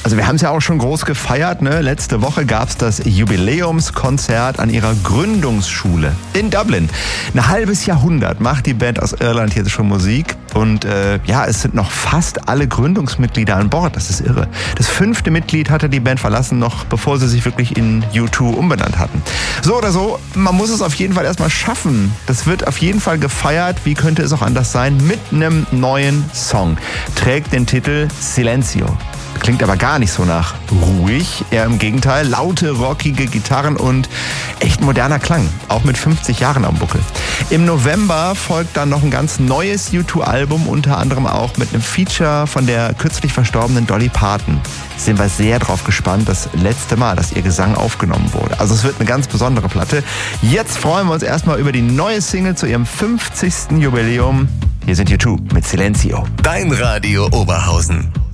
Also wir haben es ja auch schon groß gefeiert, ne? Letzte Woche gab es das Jubiläumskonzert an ihrer Gründungsschule in Dublin. Ein halbes Jahrhundert macht die Band aus Irland jetzt schon Musik. Und es sind noch fast alle Gründungsmitglieder an Bord. Das ist irre. Das 5. Mitglied hatte die Band verlassen, noch bevor sie sich wirklich in U2 umbenannt hatten. So oder so, man muss es auf jeden Fall erstmal schaffen. Das wird auf jeden Fall gefeiert. Wie könnte es auch anders sein? Mit einem neuen Song. Trägt den Titel Silencio. Klingt aber gar nicht so nach ruhig, eher im Gegenteil. Laute, rockige Gitarren und echt moderner Klang, auch mit 50 Jahren am Buckel. Im November folgt dann noch ein ganz neues U2-Album, unter anderem auch mit einem Feature von der kürzlich verstorbenen Dolly Parton. Sind wir sehr drauf gespannt, das letzte Mal, dass ihr Gesang aufgenommen wurde. Also es wird eine ganz besondere Platte. Jetzt freuen wir uns erstmal über die neue Single zu ihrem 50. Jubiläum. Hier sind U2 mit Silencio. Dein Radio Oberhausen.